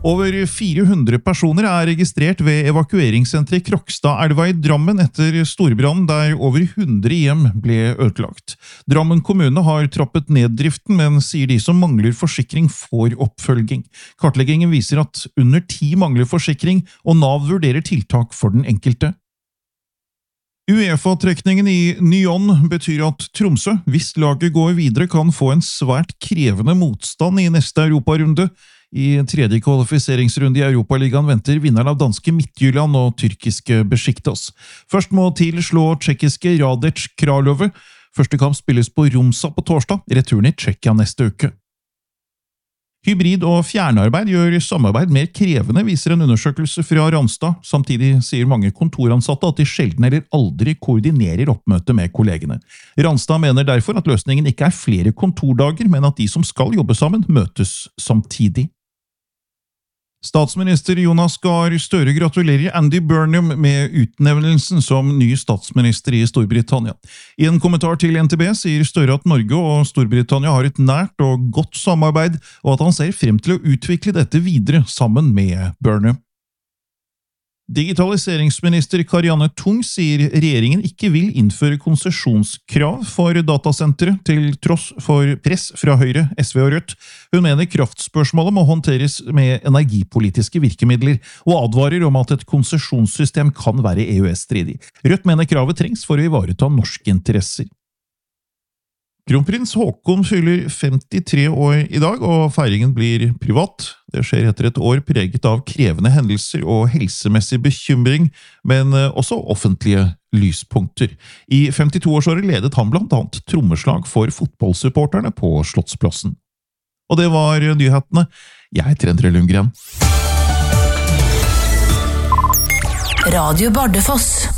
Over 400 personer registrert ved evakueringssenteret Krokstadelva i Drammen etter storbrannen der over 100 hjem ble ødelagt. Drammen kommune har trappet ned driften, men sier de som mangler forsikring får oppfølging. Kartleggingen viser at under 10 mangler forsikring, og Nav vurderer tiltak for den enkelte. UEFA-trekningen i Nyon betyr at Tromsø, hvis laget går videre, kan få en svært krevende motstand i neste Europarunde. I tredje kvalifiseringsrunde i Europaligaen venter vinneren av danske Midtjylland og tyrkiske Besiktas. Først må TIL slå tsjekkiske Radec Kralove. Første kamp spilles på Romsa på torsdag, returen i Tsjekkia neste uke. Hybrid og fjernarbeid gjør samarbeid mer krevende, viser en undersøkelse fra Randstad. Samtidig sier mange kontoransatte at de sjelden eller aldri koordinerer oppmøte med kollegene. Randstad mener derfor at løsningen ikke er flere kontordager, men at de som skal jobbe sammen, møtes samtidig. Statsminister Jonas Gahr Støre gratulerer Andy Burnham med utnevnelsen som ny statsminister i Storbritannia. I en kommentar til NTB sier Støre at Norge og Storbritannia har et nært og godt samarbeid, og at han ser frem til å utvikle dette videre sammen med Burnham. Digitaliseringsminister Karianne Tung sier regjeringen ikke vil innføre konsesjonskrav for datasentre til tross for press fra Høyre, SV og Rødt. Hun mener kraftspørsmålet må håndteres med energipolitiske virkemidler, og advarer om at et konsesjonssystem kan være EØS-stridig. Rødt mener kravet trengs for å ivareta norske interesser. Kronprins Haakon fyller 53 år i dag, og feiringen blir privat. Det skjer etter et år preget av krevende hendelser og helsemessig bekymring, men også offentlige lyspunkter. I 52-årsåret ledet han blant annet trommeslag for fotballsupporterne på Slottsplassen. Og det var nyhetene. Jeg heter Endre Lundgren. Radio Bardufoss.